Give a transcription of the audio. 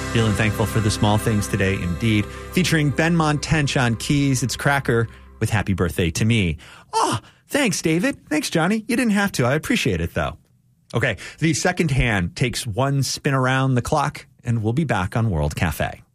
Feeling thankful for the small things today, indeed. Featuring Ben Montench on keys. It's Cracker with Happy Birthday to Me. Oh, thanks, David. Thanks, Johnny. You didn't have to. I appreciate it, though. Okay, the second hand takes one spin around the clock, and we'll be back on World Cafe.